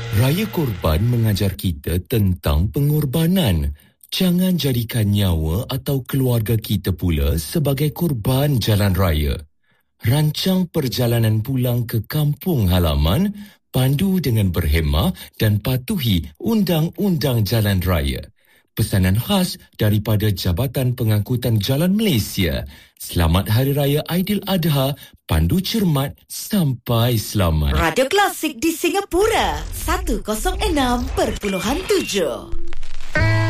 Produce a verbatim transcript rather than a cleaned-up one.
Raya Korban mengajar kita tentang pengorbanan. Jangan jadikan nyawa atau keluarga kita pula sebagai korban jalan raya. Rancang perjalanan pulang ke kampung halaman, pandu dengan berhemah dan patuhi undang-undang jalan raya. Pesanan khas daripada Jabatan Pengangkutan Jalan Malaysia. Selamat Hari Raya Aidiladha, pandu cermat sampai selamat. Radio Klasik di Singapura seratus enam perpuluhan tujuh.